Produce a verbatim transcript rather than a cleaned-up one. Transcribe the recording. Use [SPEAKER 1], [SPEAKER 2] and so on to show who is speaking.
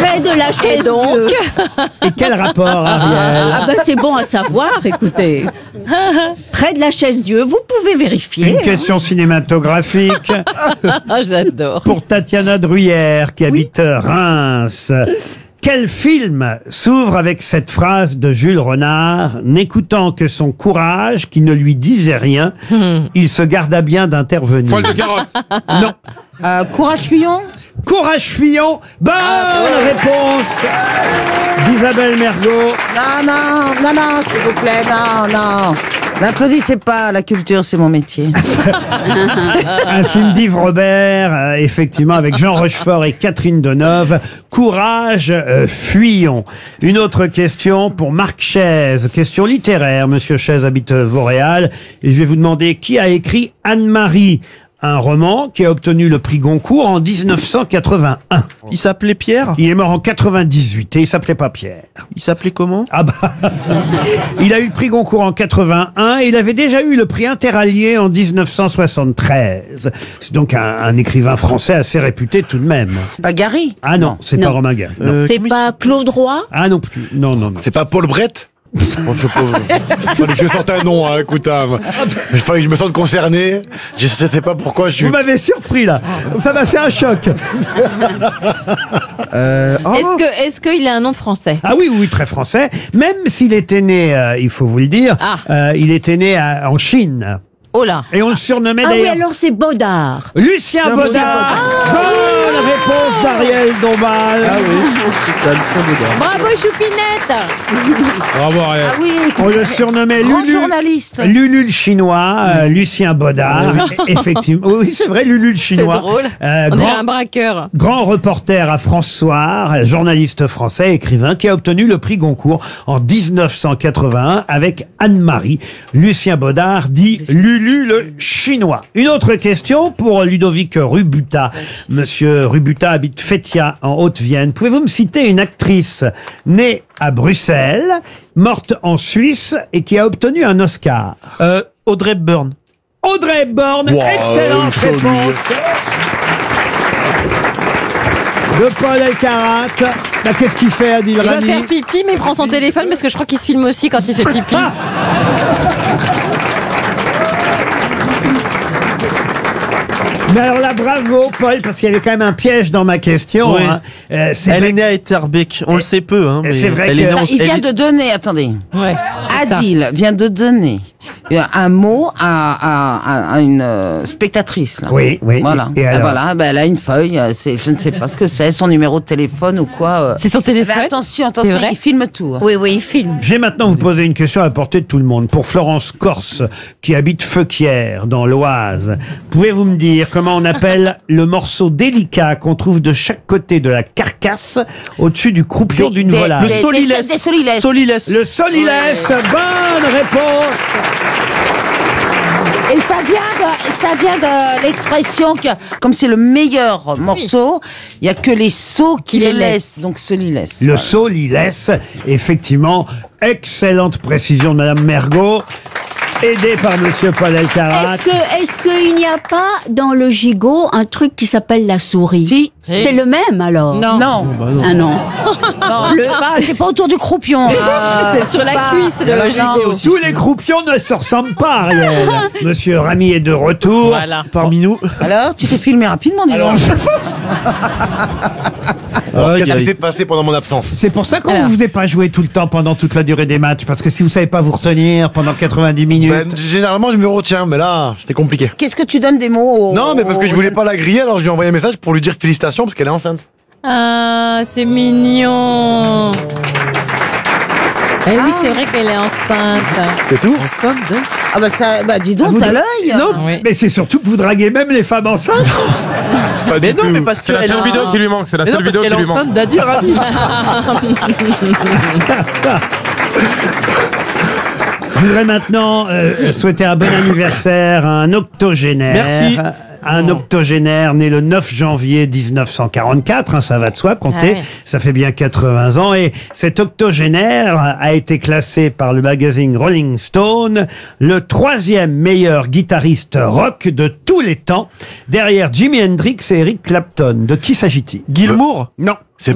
[SPEAKER 1] Près de la chaise
[SPEAKER 2] donc
[SPEAKER 1] Dieu.
[SPEAKER 3] Et quel rapport, Ariel?
[SPEAKER 1] Ah ben c'est bon à savoir, écoutez. Près de la chaise Dieu, vous pouvez vérifier.
[SPEAKER 3] Une question cinématographique
[SPEAKER 2] Ah, j'adore.
[SPEAKER 3] pour Tatiana Druyère qui habite Reims. Quel film s'ouvre avec cette phrase de Jules Renard: n'écoutant que son courage qui ne lui disait rien, il se garda bien d'intervenir.
[SPEAKER 4] Poil de carotte.
[SPEAKER 3] Non.
[SPEAKER 5] Euh, Courage Fillon.
[SPEAKER 3] Courage fuyant. Bonne réponse d'Isabelle Mergo.
[SPEAKER 5] Non, non, non, non, s'il vous plaît, non, non. N'applaudissez pas, la culture, c'est mon métier.
[SPEAKER 3] Un film d'Yves Robert, euh, effectivement, avec Jean Rochefort et Catherine Deneuve. Courage, euh, fuyons. Une autre question pour Marc Chaise, question littéraire. Monsieur Chaise habite Vauréal, et je vais vous demander qui a écrit Anne-Marie, un roman qui a obtenu le prix Goncourt en dix-neuf cent quatre-vingt-un.
[SPEAKER 6] Il s'appelait Pierre?
[SPEAKER 3] Il est mort en quatre-vingt-dix-huit et il s'appelait pas Pierre.
[SPEAKER 6] Il s'appelait comment?
[SPEAKER 3] Ah bah, il a eu le prix Goncourt en quatre-vingt-un et il avait déjà eu le prix Interallié en dix-neuf cent soixante-treize. C'est donc un, un écrivain français assez réputé tout de même.
[SPEAKER 5] Pas Gary.
[SPEAKER 3] Ah non, c'est
[SPEAKER 1] Non.
[SPEAKER 3] pas Romain Gary. Non.
[SPEAKER 6] Euh,
[SPEAKER 1] C'est pas Claude Roy?
[SPEAKER 3] Ah non plus. Non, non, non.
[SPEAKER 4] C'est pas Paul Brett? Bon, je sais pas. Il fallait que je sorte un nom, hein, écoute. Hein. Il fallait que je me sente concerné. Je, je sais pas pourquoi je suis.
[SPEAKER 3] Vous m'avez surpris là. Ça m'a fait un choc.
[SPEAKER 6] euh, oh,
[SPEAKER 2] Est-ce que, est-ce qu'il a un nom français?
[SPEAKER 3] Ah oui, oui, très français. Même s'il était né, euh, il faut vous le dire,
[SPEAKER 2] Ah.
[SPEAKER 3] euh, il était né à- en Chine.
[SPEAKER 2] Oh là.
[SPEAKER 3] Et on le surnommait
[SPEAKER 1] Ah oui,
[SPEAKER 3] d'ailleurs
[SPEAKER 1] alors c'est Baudard.
[SPEAKER 3] Lucien Baudard. Bonne réponse d'Ariel Dombal.
[SPEAKER 6] Ah oui, c'est ça, le son de gars.
[SPEAKER 2] Bravo, Choupinette.
[SPEAKER 4] Bravo, Ariel.
[SPEAKER 5] Ah oui,
[SPEAKER 3] On le surnommait
[SPEAKER 5] grand
[SPEAKER 3] Lulu.
[SPEAKER 5] journaliste.
[SPEAKER 3] Lulu le chinois, euh, Lucien Baudard, e- effectivement. Oui, c'est vrai, Lulu le
[SPEAKER 2] C'est
[SPEAKER 3] chinois.
[SPEAKER 2] drôle.
[SPEAKER 3] Euh,
[SPEAKER 2] On dirait
[SPEAKER 3] grand,
[SPEAKER 2] un braqueur.
[SPEAKER 3] grand reporter à France Soir, euh, journaliste français, écrivain, qui a obtenu le prix Goncourt en dix-neuf cent quatre-vingt-un avec Anne-Marie. Lucien Baudard dit Lulu le chinois. Une autre question pour Ludovic Rubuta. Monsieur Rubuta habite Fétia en Haute-Vienne. Pouvez-vous me citer une actrice née à Bruxelles, morte en Suisse et qui a obtenu un Oscar?
[SPEAKER 6] Euh, Audrey Hepburn.
[SPEAKER 3] Audrey Hepburn,
[SPEAKER 4] Wow,
[SPEAKER 3] excellente
[SPEAKER 4] joli.
[SPEAKER 3] réponse de Paul Elkarat. Bah, qu'est-ce qu'il fait, Adil
[SPEAKER 2] Il va
[SPEAKER 3] Rami?
[SPEAKER 2] faire pipi, mais il prend son téléphone parce que je crois qu'il se filme aussi quand il fait pipi.
[SPEAKER 3] Mais alors là, bravo, Paul, parce qu'il y avait quand même un piège dans ma question.
[SPEAKER 6] Oui.
[SPEAKER 3] Hein. Euh, c'est
[SPEAKER 6] Elle
[SPEAKER 3] vrai
[SPEAKER 6] est née à Etterbeek. On le sait peu, hein. mais
[SPEAKER 3] c'est vrai
[SPEAKER 6] elle
[SPEAKER 3] que-
[SPEAKER 6] est née en-
[SPEAKER 5] Bah, il vient
[SPEAKER 6] elle est-
[SPEAKER 5] de donner, attendez.
[SPEAKER 2] Ouais. c'est ça.
[SPEAKER 5] Adil vient de donner un mot à, à- à une euh, spectatrice. Là.
[SPEAKER 3] Oui, oui.
[SPEAKER 5] Voilà.
[SPEAKER 3] Et
[SPEAKER 5] Ah,
[SPEAKER 3] alors
[SPEAKER 5] voilà, ben, elle a une feuille. euh, C'est, je ne sais pas ce que c'est, son numéro de téléphone ou quoi. euh.
[SPEAKER 2] C'est son
[SPEAKER 5] Mais
[SPEAKER 2] téléphone.
[SPEAKER 5] attention,
[SPEAKER 2] C'est
[SPEAKER 5] attention,
[SPEAKER 2] vrai
[SPEAKER 5] il filme tout. hein.
[SPEAKER 1] Oui, oui, il filme.
[SPEAKER 3] Je vais maintenant vous poser une question à la portée de tout le monde. Pour Florence Corse, qui habite Feuquières, dans l'Oise, pouvez-vous me dire comment on appelle le morceau délicat qu'on trouve de chaque côté de la carcasse, au-dessus du croupion d'une
[SPEAKER 5] Des-
[SPEAKER 3] volaille?
[SPEAKER 5] des-
[SPEAKER 6] Le solilès.
[SPEAKER 5] Des solilès.
[SPEAKER 6] Solilès.
[SPEAKER 3] Le solilès, bonne réponse.
[SPEAKER 5] Et ça vient de, ça vient de l'expression que, comme c'est le meilleur morceau, il y a que les sots qui
[SPEAKER 2] Qui
[SPEAKER 5] le
[SPEAKER 2] les laissent.
[SPEAKER 5] laissent. Donc solilès.
[SPEAKER 3] Le solilès, effectivement, excellente précision de Madame Mergot, aidée par Monsieur Paul Elkarat.
[SPEAKER 1] Est-ce que, est-ce qu'il n'y a pas dans le gigot un truc qui s'appelle la souris?
[SPEAKER 5] Si.
[SPEAKER 1] C'est le même alors?
[SPEAKER 2] Non.
[SPEAKER 5] Non.
[SPEAKER 1] Ah non.
[SPEAKER 5] Non, le, bah, c'est pas autour du croupion. hein.
[SPEAKER 2] C'est sur la
[SPEAKER 5] Pas-
[SPEAKER 2] cuisse, le
[SPEAKER 5] Non,
[SPEAKER 2] gigot.
[SPEAKER 3] Tous les croupions ne se ressemblent pas, Ariel. Monsieur Rami est de retour.
[SPEAKER 2] Voilà.
[SPEAKER 6] Parmi nous.
[SPEAKER 5] Alors, tu t'es filmé rapidement, dis donc.
[SPEAKER 4] Alors,
[SPEAKER 6] Aïe,
[SPEAKER 4] qu'est-ce qui
[SPEAKER 6] aïe.
[SPEAKER 4] s'est passé pendant mon absence?
[SPEAKER 3] C'est pour ça qu'on
[SPEAKER 2] Alors.
[SPEAKER 3] ne vous ait pas joué tout le temps pendant toute la durée des matchs, parce que si vous savez pas vous retenir pendant quatre-vingt-dix minutes.
[SPEAKER 4] Ben, généralement, je me retiens, mais là, c'était compliqué.
[SPEAKER 5] Qu'est-ce que tu donnes des mots au-
[SPEAKER 4] Non, mais parce que je
[SPEAKER 5] au-
[SPEAKER 4] voulais pas la griller, alors je lui ai envoyé un message pour lui dire félicitations parce qu'elle est enceinte.
[SPEAKER 2] Ah, c'est mignon. Eh oui, c'est vrai qu'elle est enceinte.
[SPEAKER 4] C'est tout?
[SPEAKER 6] Enceinte d'elle.
[SPEAKER 5] Ah bah ça, bah dis donc,
[SPEAKER 3] Vous-
[SPEAKER 5] t'as l'œil.
[SPEAKER 3] Non,
[SPEAKER 2] Oui.
[SPEAKER 3] mais c'est surtout que vous draguez même les femmes enceintes.
[SPEAKER 4] Pas
[SPEAKER 6] Mais
[SPEAKER 4] du
[SPEAKER 6] non,
[SPEAKER 4] tout.
[SPEAKER 6] mais parce
[SPEAKER 7] C'est la
[SPEAKER 6] qu'elle est
[SPEAKER 7] seule vidéo
[SPEAKER 6] enceinte.
[SPEAKER 7] qui lui manque, c'est la
[SPEAKER 6] Mais non,
[SPEAKER 7] seule
[SPEAKER 6] parce
[SPEAKER 7] vidéo
[SPEAKER 6] qu'elle
[SPEAKER 7] qui
[SPEAKER 6] est
[SPEAKER 7] lui manque.
[SPEAKER 6] enceinte d'Adil Rami.
[SPEAKER 3] Je voudrais maintenant euh, souhaiter un bon anniversaire à un octogénaire.
[SPEAKER 6] Merci.
[SPEAKER 3] Un octogénaire né le neuf janvier dix-neuf cent quarante-quatre, hein, ça va de soi, compter,
[SPEAKER 2] Ah ouais.
[SPEAKER 3] ça fait bien quatre-vingts ans, et cet octogénaire a été classé par le magazine Rolling Stone le troisième meilleur guitariste rock de tous les temps, derrière Jimi Hendrix et Eric Clapton. De qui s'agit-il?
[SPEAKER 6] Gilmour.
[SPEAKER 3] Non.
[SPEAKER 4] C'est